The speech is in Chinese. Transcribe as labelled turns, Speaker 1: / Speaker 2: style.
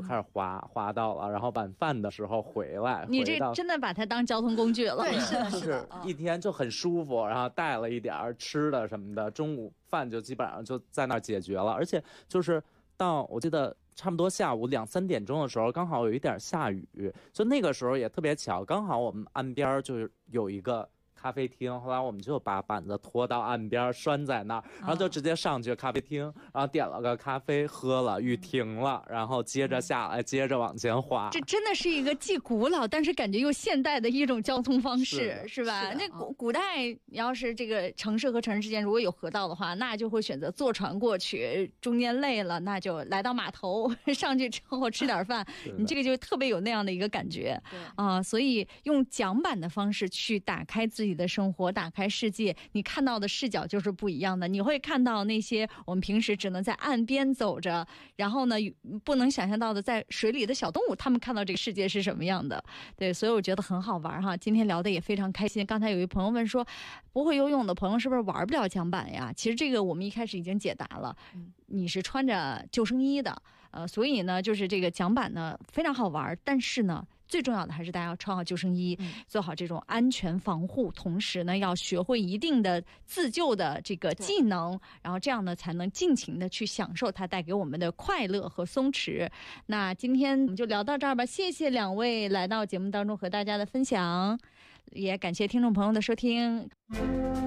Speaker 1: 开始滑到了，然后晚饭的时候回来。
Speaker 2: 你这真的把它当交通工具了。
Speaker 3: 对，是的，
Speaker 1: 就是一天就很舒服，然后带了一点吃的什么的，中午饭就基本上就在那儿解决了。而且就是到我记得差不多下午2、3点钟的时候，刚好有一点下雨，就那个时候也特别巧，刚好我们岸边就是有一个咖啡厅，后来我们就把板子拖到岸边拴在那儿，然后就直接上去咖啡厅，然后点了个咖啡喝了，雨停了，然后接着下来，接着往前滑。
Speaker 2: 这真的是一个既古老但是感觉又现代的一种交通方式，是吧？那古代要是这个城市和城市之间如果有河道的话，那就会选择坐船过去，中间累了那就来到码头，上去之后吃点饭，你这个就特别有那样的一个感觉啊。所以用桨板的方式去打开自己的生活，打开世界，你看到的视角就是不一样的。你会看到那些我们平时只能在岸边走着，然后呢不能想象到的在水里的小动物，他们看到这个世界是什么样的。对，所以我觉得很好玩哈。今天聊的也非常开心。刚才有一朋友问说，不会游泳的朋友是不是玩不了桨板呀？其实这个我们一开始已经解答了，你是穿着救生衣的，所以呢就是这个桨板呢非常好玩，但是呢最重要的还是大家要穿好救生衣，做好这种安全防护，同时呢要学会一定的自救的这个技能，然后这样呢才能尽情的去享受它带给我们的快乐和松弛。那今天我们就聊到这儿吧，谢谢2位来到节目当中和大家的分享，也感谢听众朋友的收听。